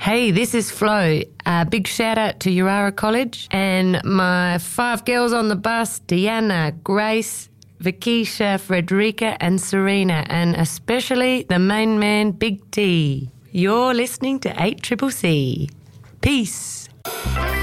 Hey, this is Flo. Big shout out to Urara College and my 5 girls on the bus, Deanna, Grace, Vikisha, Frederica and Serena, and especially the main man, Big T. You're listening to 8CCC. Peace.